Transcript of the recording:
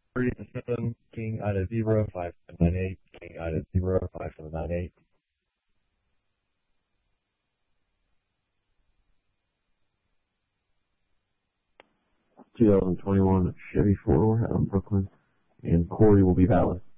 37, King Ida 0, 5798, King Ida 0, 5798. 2021 Chevy 4 out of Brooklyn, and Corey will be valid.